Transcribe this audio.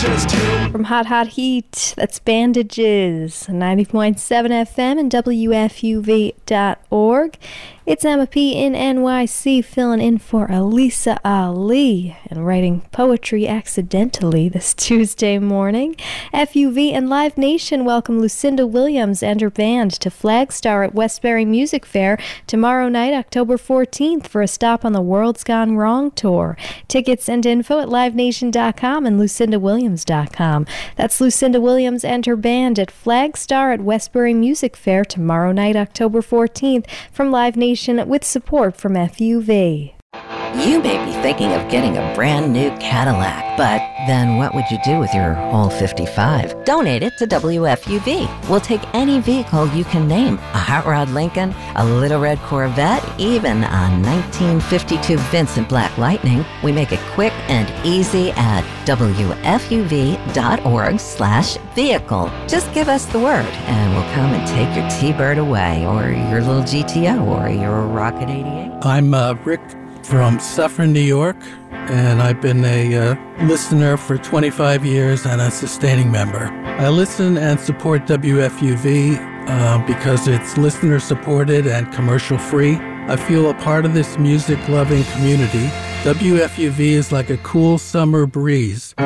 From Hot Hot Heat, that's Bandages, 90.7 FM and WFUV.org. It's Emma P. in NYC filling in for Elisa Ali and writing poetry accidentally this Tuesday morning. FUV and Live Nation welcome Lucinda Williams and her band to Flagstar at Westbury Music Fair tomorrow night, October 14th, for a stop on the World's Gone Wrong tour. Tickets and info at livenation.com and lucindawilliams.com. That's Lucinda Williams and her band at Flagstar at Westbury Music Fair tomorrow night, October 14th, from Live Nation with support from FUV. You may be thinking of getting a brand new Cadillac, but then what would you do with your old 55? Donate it to WFUV. We'll take any vehicle you can name. A hot rod Lincoln, a little red Corvette, even a 1952 Vincent Black Lightning. We make it quick and easy at WFUV.org/vehicle. Just give us the word and we'll come and take your T-Bird away, or your little GTO, or your Rocket 88. I'm Rick from Suffern, New York, and I've been a listener for 25 years and a sustaining member. I listen and support WFUV because it's listener-supported and commercial-free. I feel a part of this music-loving community. WFUV is like a cool summer breeze.